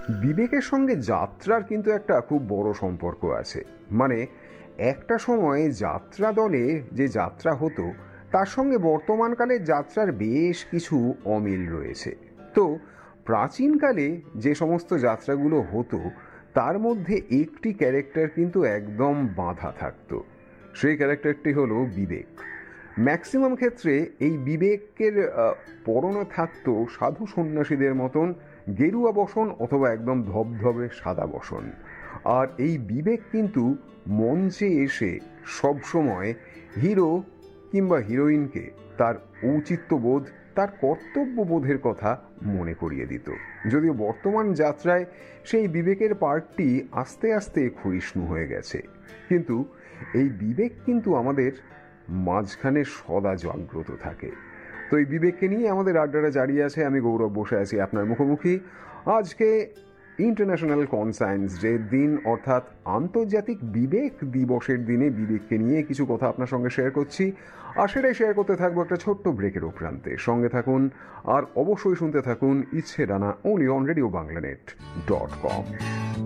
বিবেকের সঙ্গে যাত্রার কিন্তু একটা খুব বড় সম্পর্ক আছে। মানে একটা সময়ে যাত্রা দলে যে যাত্রা হতো তার সঙ্গে বর্তমানকালের যাত্রার বেশ কিছু অমিল রয়েছে। তো প্রাচীনকালে যে সমস্ত যাত্রাগুলো হতো তার মধ্যে একটি ক্যারেক্টার কিন্তু একদম বাঁধা থাকতো। সেই ক্যারেক্টারটি হলো বিবেক। ম্যাক্সিমাম ক্ষেত্রে এই বিবেকের পরনে থাকতো সাধু সন্ন্যাসীদের মতন গেরুয়া বসন অথবা একদম ধবধবে সাদা বসন। আর এই বিবেক কিন্তু মঞ্চে এসে সবসময় হিরো কিংবা হিরোইনকে তার ঔচিত্যবোধ, তার কর্তব্যবোধের কথা মনে করিয়ে দিত। যদিও বর্তমান যাত্রায় সেই বিবেকের পার্টটি আস্তে আস্তে ক্ষয়িষ্ণু হয়ে গেছে, কিন্তু এই বিবেক কিন্তু আমাদের মাঝখানে সদা জাগ্রত থাকে। তো এই বিবেককে নিয়ে আমাদের আড্ডাটা জারি আছে। আমি গৌরব বসে আছি আপনার মুখোমুখি। আজকে ইন্টারন্যাশনাল কনসায়েন্স ডের দিন, অর্থাৎ আন্তর্জাতিক বিবেক দিবসের দিনে বিবেককে নিয়ে কিছু কথা আপনার সঙ্গে শেয়ার করছি, আর সেটাই শেয়ার করতে থাকবো একটা ছোট্ট ব্রেকের প্রান্তে। সঙ্গে থাকুন আর অবশ্যই শুনতে থাকুন ইচ্ছে ডানা, only on RadioBanglaNet.com।